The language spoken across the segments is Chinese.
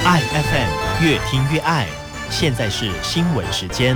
爱 FM 越听越爱，现在是新闻时间。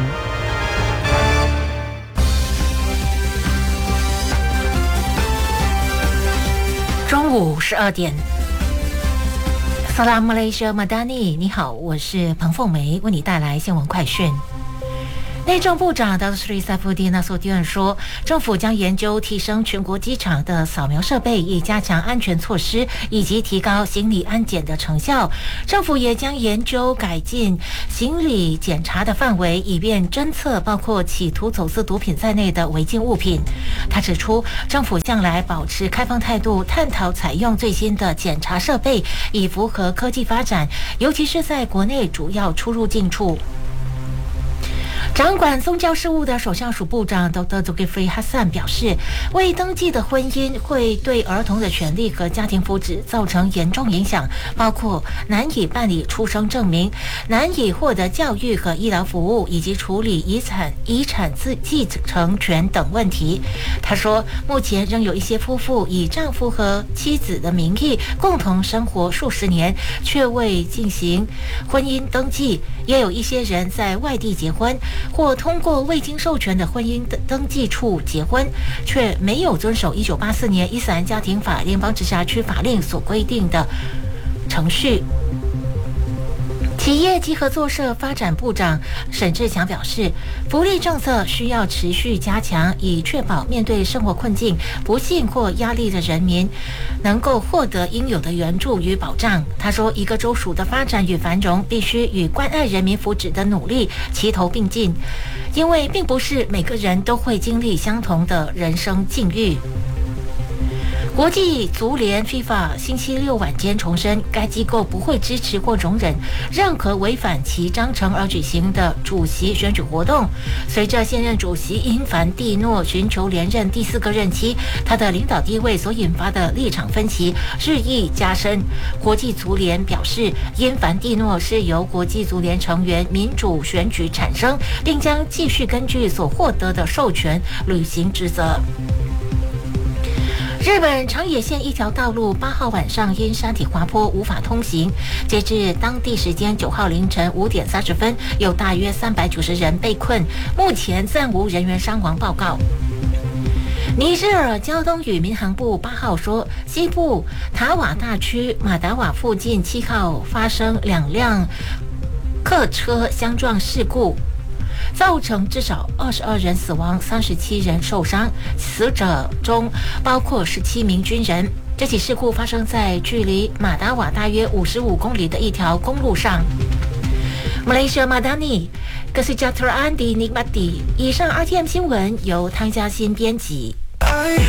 中午12点。Salam Malaysia Madani， 你好，我是彭凤梅，为你带来新闻快讯。内政部长 Datuk Seri Saifuddin Nasution 说，政府将研究提升全国机场的扫描设备，以加强安全措施以及提高行李安检的成效。政府也将研究改进行李检查的范围，以便侦测包括企图走私毒品在内的违禁物品。他指出，政府向来保持开放态度，探讨采用最新的检查设备，以符合科技发展，尤其是在国内主要出入境处。掌管宗教事务的首相署部长 Dr. Zulkifli Hassan 表示，未登记的婚姻会对儿童的权利和家庭福祉造成严重影响，包括难以办理出生证明、难以获得教育和医疗服务，以及处理遗产继承权等问题。他说，目前仍有一些夫妇以丈夫和妻子的名义共同生活数十年，却未进行婚姻登记，也有一些人在外地结婚，或通过未经授权的婚姻登记处结婚，却没有遵守1984年伊斯兰家庭法联邦直辖区法令所规定的程序。企业及合作社发展部长沈志强表示，福利政策需要持续加强，以确保面对生活困境、不幸或压力的人民能够获得应有的援助与保障。他说，一个州属的发展与繁荣必须与关爱人民福祉的努力齐头并进，因为并不是每个人都会经历相同的人生境遇。国际足联 FIFA 星期六晚间重申，该机构不会支持或容忍任何违反其章程而举行的主席选举活动。随着现任主席因凡蒂诺寻求连任第4个任期，他的领导地位所引发的立场分歧日益加深。国际足联表示，因凡蒂诺是由国际足联成员民主选举产生，并将继续根据所获得的授权履行职责。日本长野县一条道路8号晚上因山体滑坡无法通行，截至当地时间9号凌晨5点30分，有大约390人被困，目前暂无人员伤亡报告。尼日尔交通与民航部8号说，西部塔瓦大区马达瓦附近7号发生2辆客车相撞事故，造成至少22人死亡，37人受伤，死者中包括17名军人。这起事故发生在距离马达瓦大约55公里的一条公路上。Malaysia Madani， Kesejahteraan di Nikmati。以上 RTM 新闻由汤嘉欣编辑。